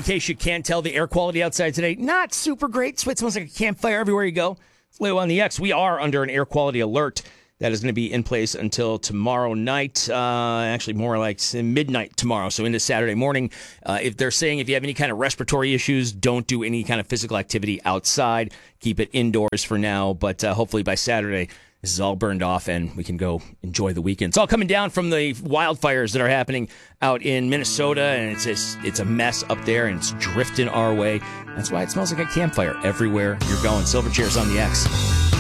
case you can't tell, the air quality outside today, not super great. So it smells like a campfire everywhere you go. It's Leo on the X. We are under an air quality alert that is going to be in place until tomorrow night, actually more like midnight tomorrow, so into Saturday morning. If they're saying if you have any kind of respiratory issues, don't do any kind of physical activity outside. Keep it indoors for now, but hopefully by Saturday, this is all burned off and we can go enjoy the weekend. It's all coming down from the wildfires that are happening out in Minnesota, and it's a mess up there, and it's drifting our way. That's why it smells like a campfire everywhere you're going. Silverchair's on the X.